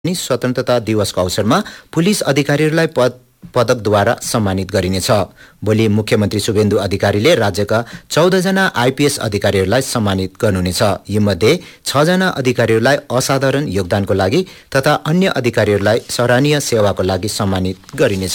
स्वतन्त्रता दिवसको अवसरमा पुलिस अधिकारीहरूलाई पदकद्वारा सम्मानित गरिनेछ। भोलि मुख्यमन्त्री शुभेन्दु अधिकारीले राज्यका 14 जना आइपीएस अधिकारीहरूलाई सम्मानित गर्नुहुनेछ। यीमध्ये 6 जना अधिकारीहरूलाई असाधारण योगदानको लागि तथा अन्य अधिकारीहरूलाई सराहनीय सेवाको लागि सम्मानित गरिनेछ।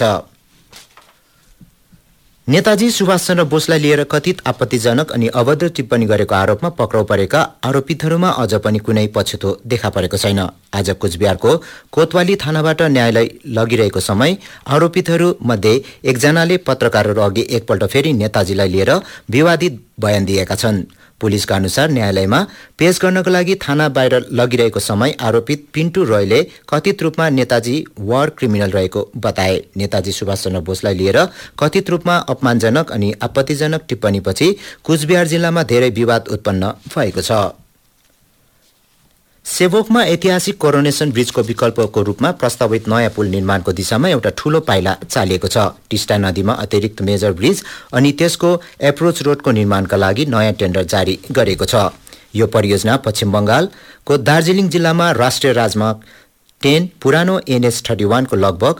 नेताजी सुभाष चन्द्र बोसलाई लिएर कथित आपत्तिजनक अनि अभद्र टिप्पणी गरेको आरोपमा पक्राउ परेका आरोपितहरूमा अझ पनि कुनै पछुतो देखा परेको छैन। आज कुचबिहारको कोतवाली थानाबाट न्यायालय लगिरहेको समय आरोपितहरू मध्ये एकजनाले पत्रकारहरू अघि एकपल्ट फेरि नेताजीलाई लिएर विवादित बयान दिएका छन्। पुलिसका अनुसार न्यायालयमा पेश गर्नको लागि थाना बाहिर लगिरहेको समय आरोपित पिन्टु रोयले कथित रूपमा नेताजी वार क्रिमिनल रहेको बताए। नेताजी सुभाष चन्द्र बोसलाई लिएर कथित रूपमा अपमानजनक अनि आपत्तिजनक टिप्पणीपछि कुचबिहार जिल्लामा धेरै विवाद उत्पन्न भएको छ। सेवोकमा ऐतिहासिक कोरोनेसन ब्रिजको विकल्पको रूपमा प्रस्तावित नयाँ पुल निर्माणको दिशामा एउटा ठूलो पाइला चालिएको छ। टिस्टा नदीमा अतिरिक्त मेजर ब्रिज अनि त्यसको एप्रोच रोडको निर्माणका लागि नयाँ टेन्डर जारी गरेको छ। यो परियोजना पश्चिम बंगालको दार्जिलिङ जिल्लामा राष्ट्रिय राजमार्ग 10 पुरानो NH 31 को लगभग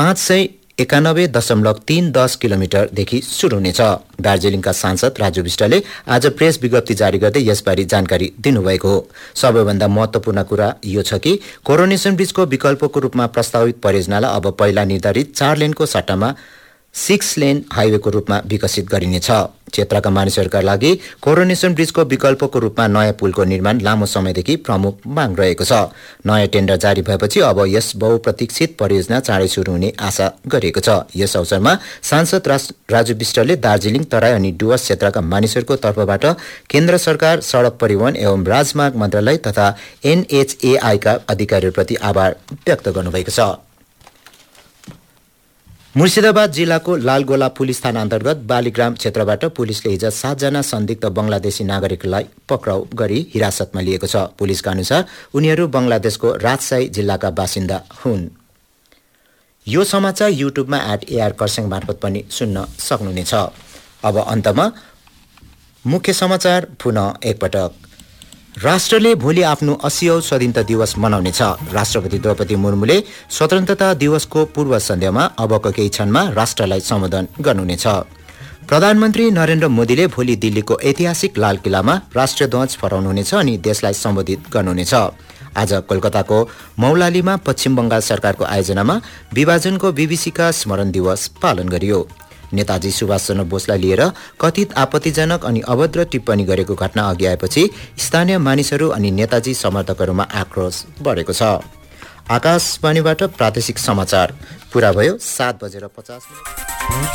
591.310 किलोमिटरदेखि सुरु हुनेछ। दार्जिलिङका सांसद राजु विष्टले आज प्रेस विज्ञप्ति जारी गर्दै यसबारे जानकारी दिनुभएको हो। सबैभन्दा महत्वपूर्ण कुरा यो छ कि कोरोनेसन ब्रिजको विकल्पको रूपमा प्रस्तावित परियोजनालाई अब पहिला निर्धारित 4 लेनको सट्टामा 6 लेन हाइवेको रूपमा विकसित गरिनेछ। क्षेत्रका मानिसहरूका लागि कोरोनेसन ब्रिजको विकल्पको रूपमा नयाँ पुलको निर्माण लामो समयदेखि प्रमुख माग रहेको छ। नयाँ टेन्डर जारी भएपछि अब यस बहुप्रतीक्षित परियोजना चाँडै सुरु हुने आशा गरिएको छ। यस अवसरमा सांसद राजु विष्टले दार्जिलिङ, तराई अनि डुवर्स क्षेत्रका मानिसहरूको तर्फबाट केन्द्र सरकार, सड़क परिवहन एवं राजमार्ग मन्त्रालय तथा NHAI का अधिकारीहरूप्रति आभार व्यक्त गर्नुभएको छ। मुर्शिदाबाद जिल्लाको लालगोला पुलिस थाना अन्तर्गत बालीग्राम क्षेत्रबाट पुलिसले हिज 7 जना संदिग्ध बंगलादेशी नागरिकलाई पक्राउ गरी हिरासतमा लिएको छ। पुलिसका अनुसार उनीहरू बंगलादेशको राजशाही जिल्लाका बासिन्दा हुन्। यो समाचार युट्युबमा @AR कर्सेङ मार्फत पनि सुन्न सक्नुहुनेछ। अब अन्तमा मुख्य समाचार पुनः एकपटक। राष्ट्रले भोलि आफ्नो 80औं स्वतन्त्रता दिवस मनाउनेछ। राष्ट्रपति द्रौपदी मुर्मुले स्वतन्त्रता दिवसको पूर्व सन्ध्यामा अबको केही क्षणमा राष्ट्रलाई सम्बोधन गर्नुहुनेछ। प्रधानमन्त्री नरेन्द्र मोदीले भोलि दिल्लीको ऐतिहासिक लाल किल्लामा राष्ट्रिय ध्वज फहराउनुहुनेछ अनि देशलाई सम्बोधित गर्नुहुनेछ। आज कोलकाताको मौलालीमा पश्चिम बंगाल सरकारको आयोजनामा विभाजनको विभीषिका स्मरण दिवस पालन गरियो। नेताजी सुभाष चन्द्र बोसलाई लिएर कथित आपत्तिजनक अनि अभद्र टिप्पणी गरेको घटना अघि आएपछि स्थानीय मानिसहरू अनि नेताजी समर्थकहरूमा आक्रोश बढेको छ। आकाशवाणीबाट प्रादेशिक समाचार पूरा भयो। 7:50